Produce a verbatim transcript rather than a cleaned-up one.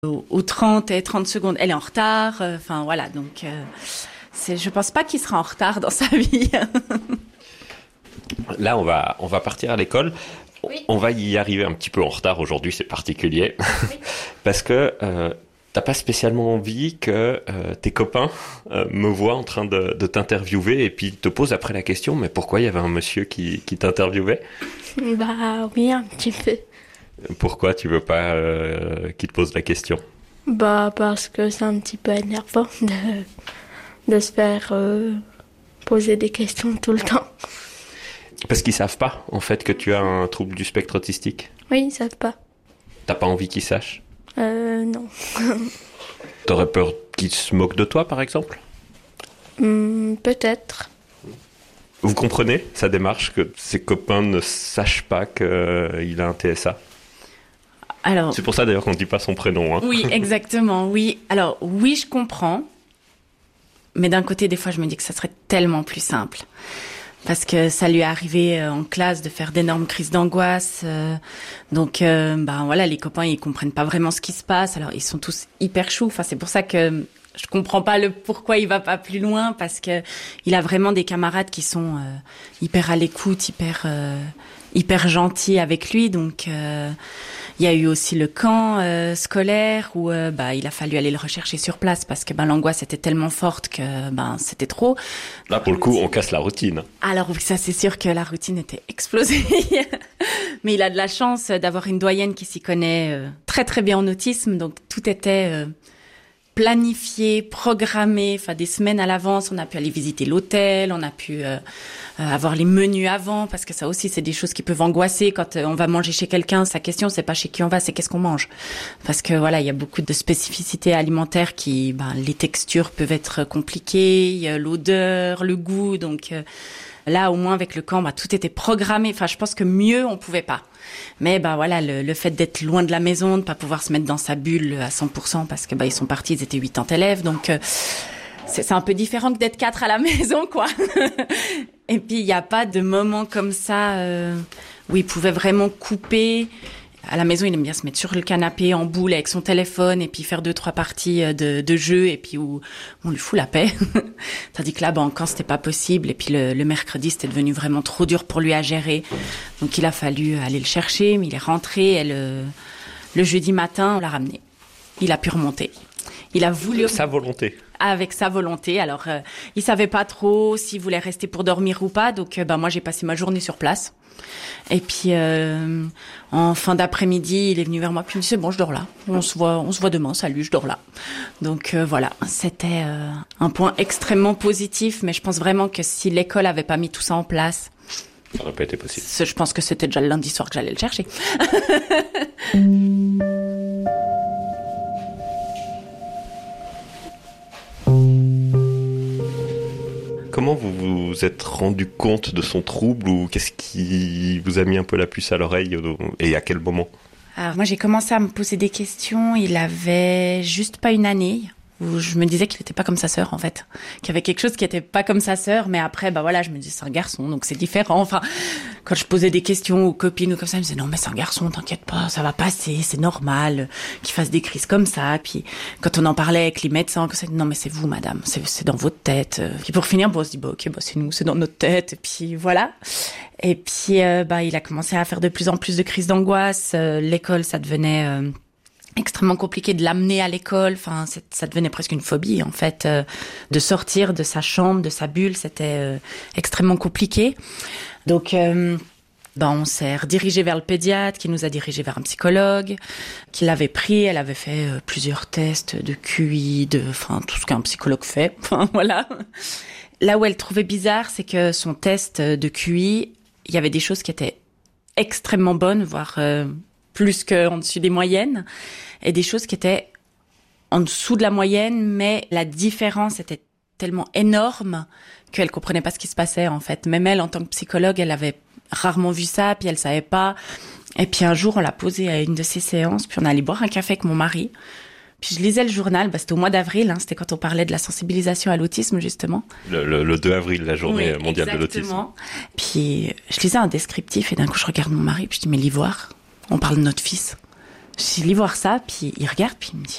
Aux, aux trente et trente secondes, elle est en retard. Enfin, euh, voilà. Donc, euh, c'est, je pense pas qu'il sera en retard dans sa vie. Là, on va, on va partir à l'école. Oui. On va y arriver un petit peu en retard aujourd'hui, c'est particulier. Oui. Parce que euh, t'as pas spécialement envie que euh, tes copains euh, me voient en train de, de t'interviewer et puis te posent après la question, mais pourquoi il y avait un monsieur qui, qui t'interviewait ? Bah oui, un petit peu. Pourquoi tu veux pas euh, qu'il te pose la question ? Bah parce que c'est un petit peu énervant de, de se faire euh, poser des questions tout le temps. Parce qu'ils savent pas, en fait, que tu as un trouble du spectre autistique. Oui, ils savent pas. T'as pas envie qu'ils sachent ? Euh, non. T'aurais peur qu'ils se moquent de toi, par exemple ? Hum, peut-être. Vous comprenez sa démarche, que ses copains ne sachent pas qu'il a un T S A ? Alors, c'est pour ça d'ailleurs qu'on ne dit pas son prénom. Hein. Oui, exactement, oui. Alors, oui, je comprends. Mais d'un côté, des fois, je me dis que ça serait tellement plus simple. Parce que ça lui est arrivé euh, en classe de faire d'énormes crises d'angoisse. Euh, donc, euh, ben voilà, les copains, ils comprennent pas vraiment ce qui se passe. Alors, ils sont tous hyper choux. Enfin, c'est pour ça que je comprends pas le pourquoi il va pas plus loin. Parce que il a vraiment des camarades qui sont euh, hyper à l'écoute, hyper, euh, hyper gentils avec lui. Donc... Euh, Il y a eu aussi le camp euh, scolaire où euh, bah il a fallu aller le rechercher sur place parce que ben l'angoisse était tellement forte que ben c'était trop. Là pour le coup on casse la routine. Alors oui, ça c'est sûr que la routine était explosée. Mais il a de la chance d'avoir une doyenne qui s'y connaît euh, très très bien en autisme, donc tout était euh, planifié, programmé, enfin des semaines à l'avance. On a pu aller visiter l'hôtel, on a pu euh, euh, avoir les menus avant, parce que ça aussi c'est des choses qui peuvent angoisser quand euh, on va manger chez quelqu'un. Sa question c'est pas chez qui on va, c'est qu'est-ce qu'on mange, parce que voilà il y a beaucoup de spécificités alimentaires qui, ben les textures peuvent être compliquées, il y a l'odeur, le goût, donc euh, là au moins avec le camp, bah, tout était programmé. Enfin je pense que mieux on pouvait pas. Mais bah voilà, le, le fait d'être loin de la maison, de pas pouvoir se mettre dans sa bulle à cent pour cent parce que bah ils sont partis, ils étaient quatre-vingts élèves, donc euh, c'est, c'est un peu différent que d'être quatre à la maison, quoi. Et puis il y a pas de moment comme ça euh, où il pouvait vraiment couper. À la maison, il aime bien se mettre sur le canapé en boule avec son téléphone et puis faire deux trois parties de, de jeux et puis où on lui fout la paix. Tandis que là, ben quand c'était pas possible et puis le, le mercredi, c'était devenu vraiment trop dur pour lui à gérer. Donc il a fallu aller le chercher, mais il est rentré et le, le jeudi matin, on l'a ramené. Il a pu remonter. Il a voulu... Sa volonté. Avec sa volonté. Alors, euh, il savait pas trop s'il voulait rester pour dormir ou pas. Donc, euh, ben moi, j'ai passé ma journée sur place. Et puis, euh, en fin d'après-midi, il est venu vers moi. Puis il me dit, c'est bon, je dors là. On se voit, on se voit demain. Salut, je dors là. Donc, euh, voilà. C'était euh, un point extrêmement positif. Mais je pense vraiment que si l'école avait pas mis tout ça en place... Ça n'aurait pas été possible. Je pense que c'était déjà le lundi soir que j'allais le chercher. Comment vous vous êtes rendu compte de son trouble ou qu'est-ce qui vous a mis un peu la puce à l'oreille et à quel moment ? Alors moi j'ai commencé à me poser des questions, il avait juste pas une année où je me disais qu'il était pas comme sa sœur en fait, qu'il y avait quelque chose qui était pas comme sa sœur, mais après bah voilà je me disais c'est un garçon donc c'est différent. Enfin quand je posais des questions aux copines ou comme ça, je me disais non mais c'est un garçon, t'inquiète pas, ça va passer, c'est normal qu'il fasse des crises comme ça. Puis quand on en parlait avec les médecins, que c'est non mais c'est vous madame, c'est c'est dans votre tête. Puis pour finir bon, on se dit bah ok bah c'est nous, c'est dans notre tête et puis voilà. Et puis euh, bah il a commencé à faire de plus en plus de crises d'angoisse. Euh, l'école ça devenait euh, extrêmement compliqué de l'amener à l'école. Enfin, ça devenait presque une phobie, en fait. Euh, de sortir de sa chambre, de sa bulle, c'était euh, extrêmement compliqué. Donc, euh, ben, on s'est redirigé vers le pédiatre, qui nous a dirigé vers un psychologue, qui l'avait pris. Elle avait fait euh, plusieurs tests de Q I, de, enfin, tout ce qu'un psychologue fait. Enfin, voilà. Là où elle trouvait bizarre, c'est que son test de Q I, il y avait des choses qui étaient extrêmement bonnes, voire... Euh, plus qu'en dessus des moyennes, et des choses qui étaient en dessous de la moyenne, mais la différence était tellement énorme qu'elle comprenait pas ce qui se passait, en fait. Même elle, en tant que psychologue, elle avait rarement vu ça, puis elle savait pas. Et puis un jour, on l'a posée à une de ses séances, puis on allait boire un café avec mon mari. Puis je lisais le journal, bah c'était au mois d'avril, hein, c'était quand on parlait de la sensibilisation à l'autisme, justement. Le, le, le deux avril, la journée oui, mondiale exactement. de l'autisme. Puis je lisais un descriptif, et d'un coup, je regarde mon mari, puis je dis, mais l'ivoire, on parle de notre fils. Je dis, lis voir ça, puis il regarde, puis il me dit,